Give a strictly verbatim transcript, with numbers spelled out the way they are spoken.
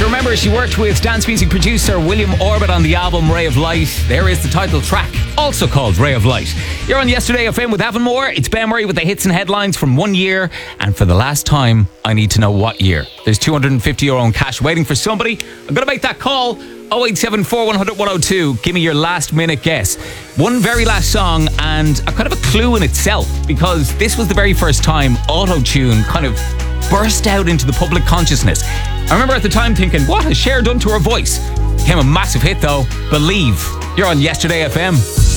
remember, she worked with dance music producer William Orbit on the album Ray of Light. There is the title track, also called Ray of Light. You're on Yesterday F M with Avonmore. It's Ben Murray with the hits and headlines from one year. And for the last time, I need to know what year. There's two hundred fifty euro in cash waiting for somebody. I'm going to make that call. oh eight seven four, one hundred, one oh two. Give me your last minute guess. One very last song and a kind of a clue in itself, because this was the very first time auto-tune kind of burst out into the public consciousness. I remember at the time thinking, what has Cher done to her voice? Became a massive hit though. Believe. You're on Yesterday F M.